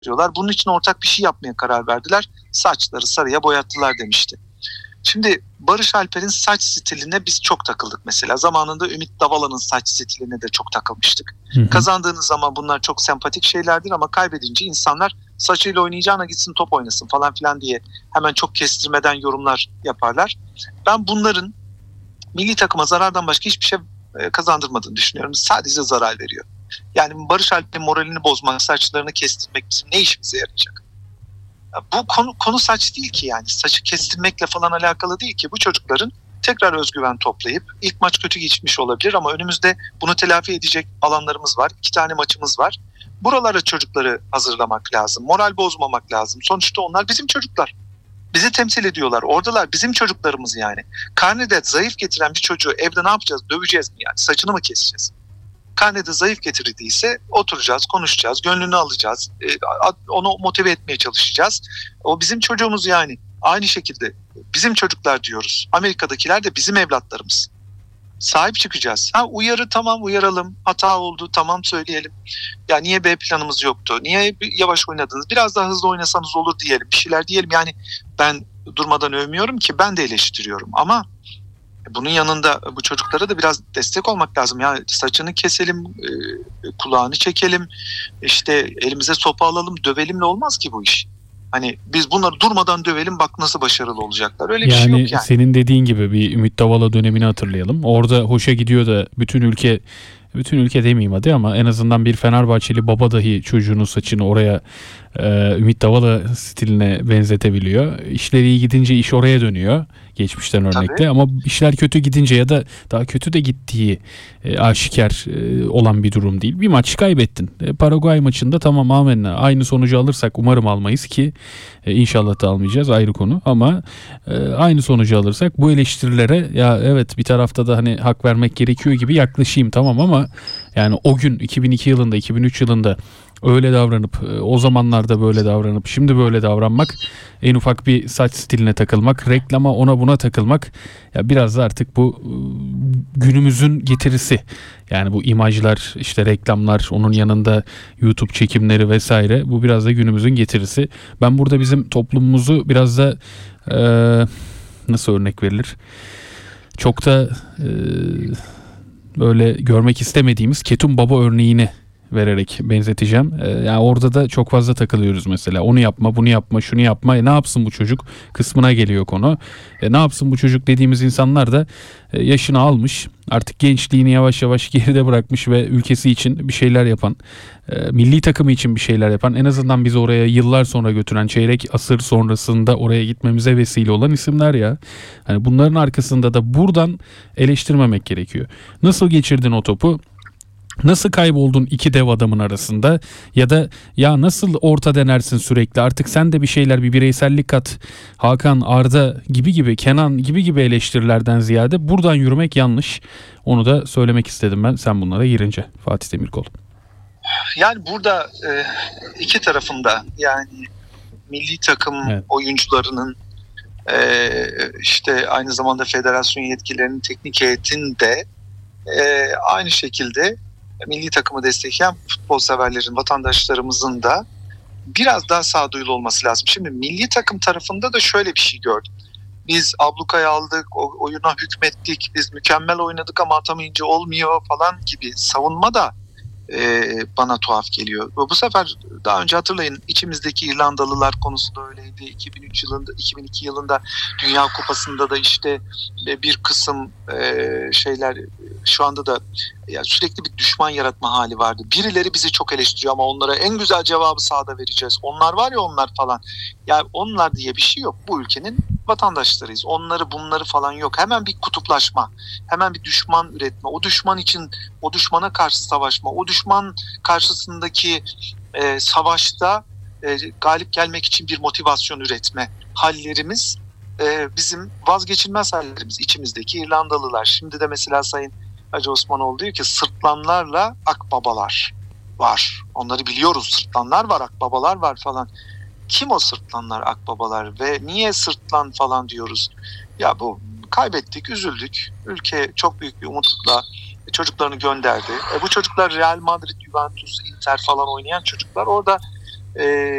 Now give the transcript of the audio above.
diyorlar. Bunun için ortak bir şey yapmaya karar verdiler. Saçları sarıya boyattılar demişti. Şimdi Barış Alper'in saç stiline biz çok takıldık mesela. Zamanında Ümit Davala'nın saç stiline de çok takılmıştık. Kazandığınız zaman bunlar çok sempatik şeylerdir ama kaybedince insanlar saçıyla oynayacağına gitsin top oynasın falan filan diye hemen çok kestirmeden yorumlar yaparlar. Ben bunların milli takıma zarardan başka hiçbir şey kazandırmadığını düşünüyorum. Sadece zarar veriyor. Yani Barış Alper'in moralini bozmak, saçlarını kestirmek bizim ne işimize yarayacak? Bu konu saç değil ki yani. Saçı kestirmekle falan alakalı değil ki. Bu çocukların tekrar özgüven toplayıp ilk maç kötü geçmiş olabilir ama önümüzde bunu telafi edecek alanlarımız var. 2 tane maçımız var. Buralara çocukları hazırlamak lazım. Moral bozmamak lazım. Sonuçta onlar bizim çocuklar. Bizi temsil ediyorlar. Oradalar bizim çocuklarımız yani. Karnede zayıf getiren bir çocuğu evde ne yapacağız? Döveceğiz mi yani? Saçını mı keseceğiz? Karnede zayıf getirdiyse oturacağız, konuşacağız, gönlünü alacağız, onu motive etmeye çalışacağız. O bizim çocuğumuz yani. Aynı şekilde bizim çocuklar diyoruz. Amerika'dakiler de bizim evlatlarımız. Sahip çıkacağız. Uyarı tamam uyaralım. Hata oldu tamam söyleyelim. Ya niye B planımız yoktu? Niye yavaş oynadınız? Biraz daha hızlı oynasanız olur diyelim. Bir şeyler diyelim. Yani ben durmadan övmüyorum ki ben de eleştiriyorum. Ama bunun yanında bu çocuklara da biraz destek olmak lazım. Yani saçını keselim, kulağını çekelim, işte elimize sopa alalım, dövelimle olmaz ki bu iş. Hani biz bunları durmadan dövelim bak nasıl başarılı olacaklar. Öyle bir şey yok yani. Senin dediğin gibi bir Ümit Davala dönemini hatırlayalım. Orada hoşa gidiyor da bütün ülke demeyeyim hadi ama en azından bir Fenerbahçeli baba dahi çocuğunun saçını oraya Ümit Davala stiline benzetebiliyor. İşleri iyi gidince iş oraya dönüyor. Geçmişten örnekle. Tabii. Ama işler kötü gidince ya da daha kötü de gittiği aşikar olan bir durum değil. Bir maç kaybettin. Paraguay maçında tamam amenna. Aynı sonucu alırsak umarım almayız ki inşallah da almayacağız ayrı konu ama aynı sonucu alırsak bu eleştirilere ya evet bir tarafta da hani hak vermek gerekiyor gibi yaklaşayım tamam ama yani o gün 2002 yılında 2003 yılında öyle davranıp o zamanlarda böyle davranıp şimdi böyle davranmak en ufak bir saç stiline takılmak reklama ona buna takılmak ya biraz da artık bu günümüzün getirisi yani bu imajlar işte reklamlar onun yanında YouTube çekimleri vesaire bu biraz da günümüzün getirisi. Ben burada bizim toplumumuzu biraz da nasıl örnek verilir çok da böyle görmek istemediğimiz Ketum Baba örneğini vererek benzeteceğim. Yani orada da çok fazla takılıyoruz mesela. Onu yapma, bunu yapma, şunu yapma. Ne yapsın bu çocuk? Kısmına geliyor konu. Ne yapsın bu çocuk dediğimiz insanlar da yaşını almış. Artık gençliğini yavaş yavaş geride bırakmış ve ülkesi için bir şeyler yapan, milli takımı için bir şeyler yapan, en azından bizi oraya yıllar sonra götüren, çeyrek asır sonrasında oraya gitmemize vesile olan isimler ya. Hani bunların arkasında da buradan eleştirmemek gerekiyor. Nasıl geçirdin o topu? Nasıl kayboldun iki dev adamın arasında ya da ya nasıl orta denersin sürekli artık sen de bir şeyler bir bireysellik kat Hakan Arda gibi Kenan gibi eleştirilerden ziyade buradan yürümek yanlış. Onu da söylemek istedim ben sen bunlara girince Fatih Demirkol. Yani burada iki tarafında yani milli takım evet. Oyuncularının işte aynı zamanda federasyon yetkililerinin teknik heyetin de aynı şekilde milli takımı destekleyen futbol severlerin, vatandaşlarımızın da biraz daha sağduyulu olması lazım. Şimdi milli takım tarafında da şöyle bir şey gördüm. Biz ablukayı aldık, oyuna hükmettik, biz mükemmel oynadık ama atamayınca olmuyor falan gibi savunma da bana tuhaf geliyor. Bu sefer daha önce hatırlayın içimizdeki İrlandalılar konusu da öyleydi. 2002 yılında Dünya Kupası'nda da işte bir kısım şeyler şu anda da yani sürekli bir düşman yaratma hali vardı. Birileri bizi çok eleştiriyor ama onlara en güzel cevabı sahada vereceğiz. Onlar var ya onlar falan. Yani onlar diye bir şey yok. Bu ülkenin vatandaşlarıyız. Onları bunları falan yok. Hemen bir kutuplaşma. Hemen bir düşman üretme. O düşman için o düşmana karşı savaşma. O düşman karşısındaki savaşta galip gelmek için bir motivasyon üretme hallerimiz bizim vazgeçilmez hallerimiz. İçimizdeki İrlandalılar. Şimdi de mesela Sayın Hacı Osmanoğlu diyor ki sırtlanlarla akbabalar var. Onları biliyoruz. Sırtlanlar var, akbabalar var falan. Kim o sırtlanlar, akbabalar ve niye sırtlan falan diyoruz? Ya bu kaybettik, üzüldük. Ülke çok büyük bir umutla çocuklarını gönderdi. Bu çocuklar Real Madrid, Juventus, Inter falan oynayan çocuklar. Orada e,